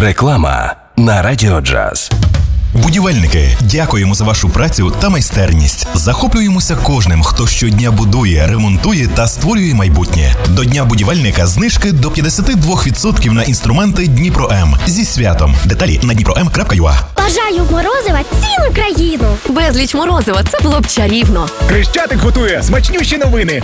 Реклама на Радіо Джаз. Будівельники, дякуємо за вашу працю та майстерність. Захоплюємося кожним, хто щодня будує, ремонтує та створює майбутнє. До Дня будівельника знижки до 52% на інструменти Дніпро М. Зі святом. Деталі на dniprom.ua. Бажаю морозива цілу країну. Безліч морозива – це було б чарівно. Хрещатик готує смачнющі новини.